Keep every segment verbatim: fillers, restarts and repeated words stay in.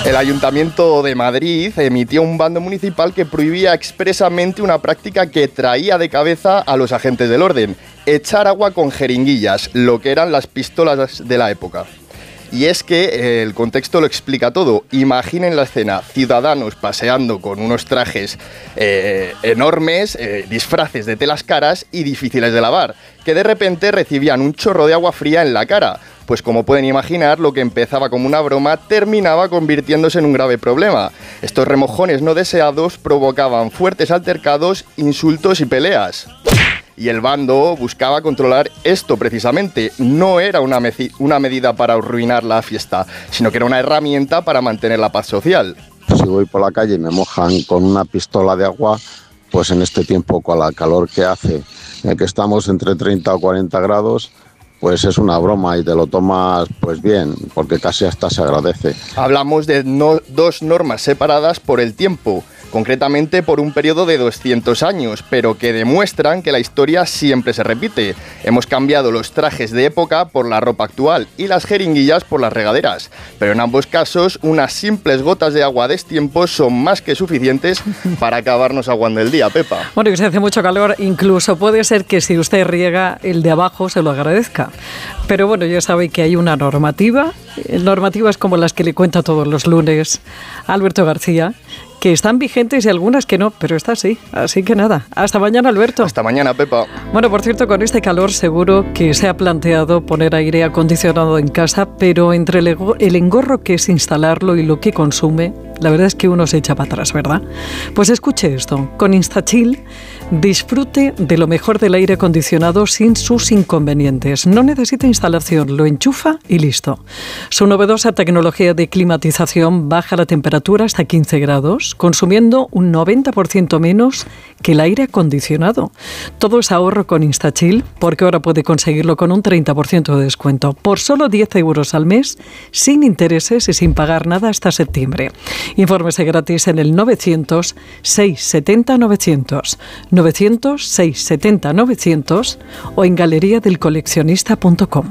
El Ayuntamiento de Madrid emitió un bando municipal que prohibía expresamente una práctica que traía de cabeza a los agentes del orden: echar agua con jeringuillas, lo que eran las pistolas de la época. Y es que eh, el contexto lo explica todo. Imaginen la escena: ciudadanos paseando con unos trajes eh, enormes, eh, disfraces de telas caras y difíciles de lavar, que de repente recibían un chorro de agua fría en la cara. Pues como pueden imaginar, lo que empezaba como una broma terminaba convirtiéndose en un grave problema. Estos remojones no deseados provocaban fuertes altercados, insultos y peleas. Y el bando buscaba controlar esto precisamente. No era una, meci- una medida para arruinar la fiesta, sino que era una herramienta para mantener la paz social. Si voy por la calle y me mojan con una pistola de agua, pues en este tiempo con la calor que hace, en que estamos entre treinta o cuarenta grados, pues es una broma y te lo tomas pues bien, porque casi hasta se agradece. Hablamos de no, dos normas separadas por el tiempo, concretamente por un periodo de doscientos años, pero que demuestran que la historia siempre se repite. Hemos cambiado los trajes de época por la ropa actual y las jeringuillas por las regaderas, pero en ambos casos unas simples gotas de agua a destiempo son más que suficientes para acabarnos aguando el día, Pepa. Bueno, que se hace mucho calor, incluso puede ser que si usted riega, el de abajo se lo agradezca. Pero bueno, ya sabe que hay una normativa, normativas como las que le cuenta todos los lunes Alberto García, que están vigentes y algunas que no, pero esta sí. Así que nada, hasta mañana, Alberto. Hasta mañana, Pepa. Bueno, por cierto, con este calor seguro que se ha planteado poner aire acondicionado en casa, pero entre el, ego, el engorro que es instalarlo y lo que consume, la verdad es que uno se echa para atrás, ¿verdad? Pues escuche esto, con InstaChill disfrute de lo mejor del aire acondicionado sin sus inconvenientes. No necesita instalación, lo enchufa y listo. Su novedosa tecnología de climatización baja la temperatura hasta quince grados, consumiendo un noventa por ciento menos que el aire acondicionado. Todo es ahorro con InstaChill, porque ahora puede conseguirlo con un treinta por ciento de descuento, por solo diez euros al mes, sin intereses y sin pagar nada hasta septiembre. Infórmese gratis en el novecientos, seiscientos setenta, novecientos, novecientos, seiscientos setenta, novecientos o en galería del coleccionista punto com.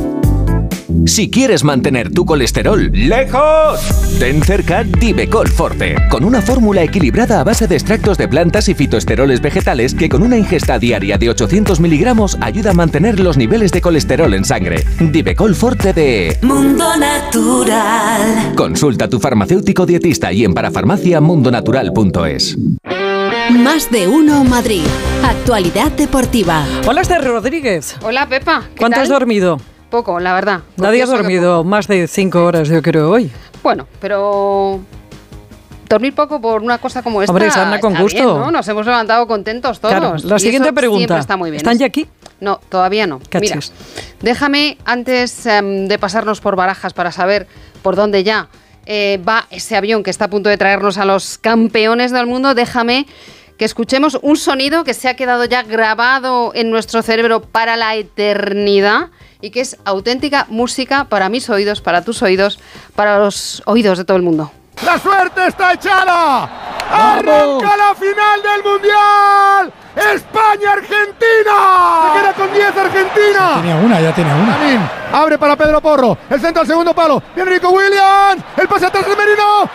Si quieres mantener tu colesterol lejos, ten cerca Divecol Forte, con una fórmula equilibrada a base de extractos de plantas y fitoesteroles vegetales que con una ingesta diaria de ochocientos miligramos ayuda a mantener los niveles de colesterol en sangre. Divecol Forte de Mundo Natural. Consulta a tu farmacéutico dietista y en parafarmacia mundo natural punto es. Más de uno Madrid. Actualidad deportiva. Hola, Esther Rodríguez. Hola, Pepa. ¿Qué ¿Cuánto tal? has dormido? Poco, la verdad. Nadie ha dormido más de cinco horas, yo creo, hoy. Bueno, pero dormir poco por una cosa como esta. Hombre, se anda con gusto. Bien, ¿no? Nos hemos levantado contentos todos. Claro, la y siguiente eso pregunta. Siempre está muy bien. ¿Están ya aquí? No, todavía no. Cachis. Mira, déjame, antes um, de pasarnos por Barajas para saber por dónde ya eh, va ese avión que está a punto de traernos a los campeones del mundo, déjame que escuchemos un sonido que se ha quedado ya grabado en nuestro cerebro para la eternidad y que es auténtica música para mis oídos, para tus oídos, para los oídos de todo el mundo. ¡La suerte está echada! ¡Arranca la final del Mundial! ¡España-Argentina! Se queda con diez Argentina. Ya tenía una, ya tenía una. Lamin abre para Pedro Porro. El centro al segundo palo. Viene Nico Williams. El pase atrás de Merino.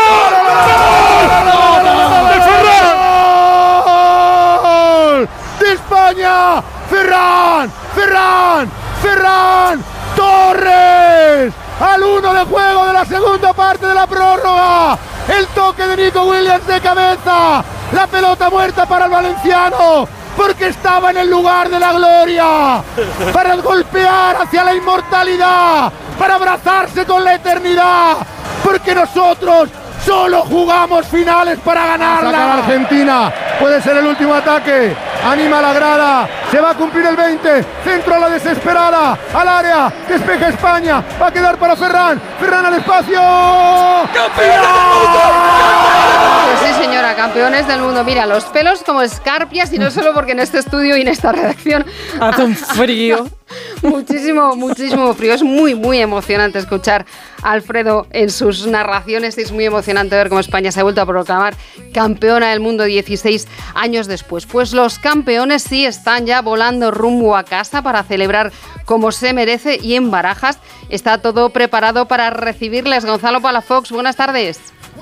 ¡Gol! ¡De España! ¡Ferran! ¡Ferran! ¡Ferran! ¡Torres! Al uno de juego de la segunda parte de la prórroga. El toque de Nico Williams de cabeza. La pelota muerta para el valenciano, porque estaba en el lugar de la gloria, para golpear hacia la inmortalidad, para abrazarse con la eternidad, porque nosotros solo jugamos finales para ganarla. Saca la Argentina, puede ser el último ataque, anima a la grada, se va a cumplir el veinte, centro a la desesperada, al área, despeja España, va a quedar para Ferran, Ferran al espacio. ¡Campeón! Pues sí, señora, campeones del mundo. Mira, los pelos como escarpias, y no solo porque en este estudio y en esta redacción hace un frío. Muchísimo, muchísimo frío. Es muy, muy emocionante escuchar a Alfredo en sus narraciones. Es muy emocionante ver cómo España se ha vuelto a proclamar campeona del mundo dieciséis años después. Pues los campeones sí están ya volando rumbo a casa para celebrar como se merece, y en Barajas está todo preparado para recibirles. Gonzalo Palafox, buenas tardes.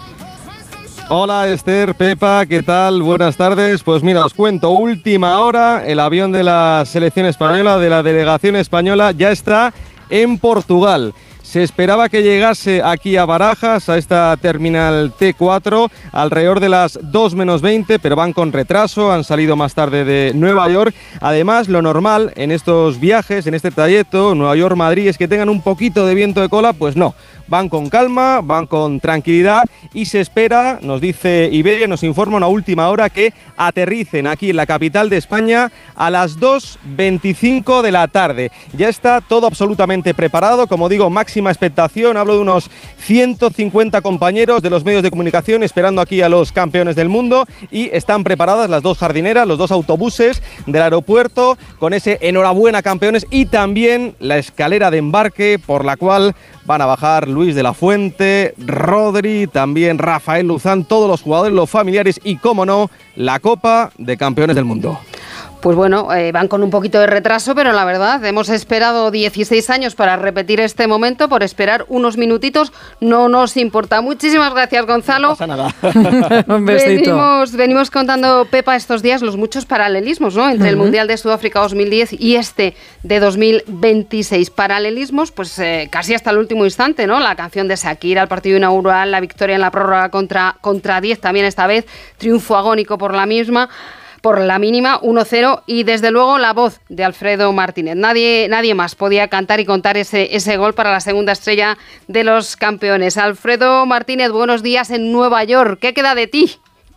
Hola Esther, Pepa, ¿qué tal? Buenas tardes. Pues mira, os cuento, última hora, el avión de la selección española, de la delegación española, ya está en Portugal. Se esperaba que llegase aquí a Barajas, a esta terminal T cuatro, alrededor de las dos menos veinte, pero van con retraso, han salido más tarde de Nueva York. Además, lo normal en estos viajes, en este trayecto, Nueva York-Madrid, es que tengan un poquito de viento de cola. Pues no, van con calma, van con tranquilidad y se espera, nos dice Iberia, nos informa una última hora, que aterricen aquí en la capital de España a las dos veinticinco de la tarde. Ya está todo absolutamente preparado, como digo, máxima expectación. Hablo de unos ciento cincuenta compañeros de los medios de comunicación esperando aquí a los campeones del mundo, y están preparadas las dos jardineras, los dos autobuses del aeropuerto con ese enhorabuena campeones, y también la escalera de embarque por la cual van a bajar Luis de la Fuente, Rodri, también Rafael Luzán, todos los jugadores, los familiares y, cómo no, la Copa de Campeones del Mundo. Pues bueno, eh, van con un poquito de retraso, pero la verdad, hemos esperado dieciséis años para repetir este momento. Por esperar unos minutitos no nos importa. Muchísimas gracias, Gonzalo. No pasa nada. Un besito. Venimos, venimos contando, Pepa, estos días los muchos paralelismos, ¿no?, entre uh-huh. el Mundial de Sudáfrica dos mil diez y este de dos mil veintiséis. Paralelismos, pues eh, casi hasta el último instante, ¿no? La canción de Shakira, el partido inaugural, la victoria en la prórroga contra, contra diez también esta vez, triunfo agónico por la misma. Por la mínima, uno cero, y desde luego la voz de Alfredo Martínez. Nadie, nadie más podía cantar y contar ese, ese gol para la segunda estrella de los campeones. Alfredo Martínez, buenos días en Nueva York. ¿Qué queda de ti?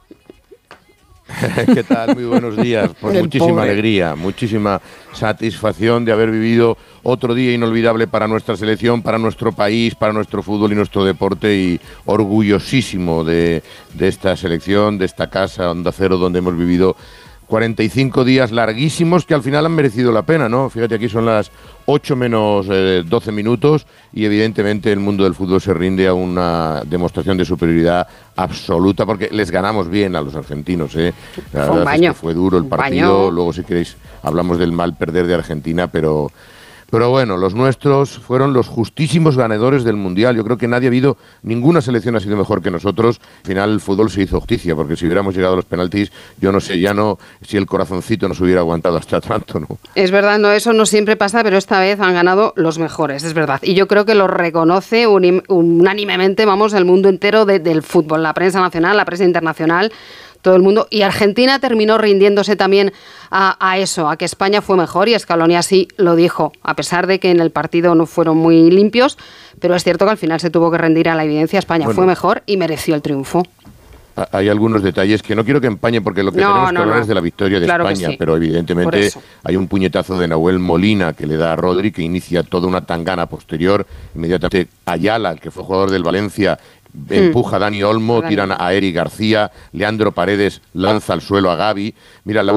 ¿Qué tal? Muy buenos días. Pues El muchísima pobre. alegría, muchísima satisfacción de haber vivido otro día inolvidable para nuestra selección, para nuestro país, para nuestro fútbol y nuestro deporte, y orgullosísimo de, de esta selección, de esta casa Onda Cero, donde hemos vivido cuarenta y cinco días larguísimos que al final han merecido la pena, ¿no? Fíjate, aquí son las ocho menos doce minutos y evidentemente el mundo del fútbol se rinde a una demostración de superioridad absoluta, porque les ganamos bien a los argentinos, ¿eh? La Fue un verdad es baño. que fue duro el Un partido, baño. luego si queréis hablamos del mal perder de Argentina, pero... Pero bueno, los nuestros fueron los justísimos ganadores del Mundial. Yo creo que nadie ha habido, ninguna selección ha sido mejor que nosotros. Al final el fútbol se hizo justicia, porque si hubiéramos llegado a los penaltis, yo no sé, ya no, si el corazoncito nos hubiera aguantado hasta tanto, ¿no? Es verdad, no, eso no siempre pasa, pero esta vez han ganado los mejores, es verdad. Y yo creo que lo reconoce unim, unánimemente, vamos, el mundo entero de, del fútbol, la prensa nacional, la prensa internacional, todo el mundo. Y Argentina terminó rindiéndose también a, a eso, a que España fue mejor, y Scaloni así lo dijo, a pesar de que en el partido no fueron muy limpios, pero es cierto que al final se tuvo que rendir a la evidencia. España Bueno. fue mejor y mereció el triunfo. Hay algunos detalles que no quiero que empañe, porque lo que No, tenemos no, que hablar no. es de la victoria de Claro que España, sí. pero Por evidentemente eso. hay un puñetazo de Nahuel Molina que le da a Rodri, que inicia toda una tangana posterior. Inmediatamente Ayala, el que fue jugador del Valencia, empuja a Dani Olmo, Dani. tiran a Eric García, Leandro Paredes lanza al suelo a Gavi. Mira, la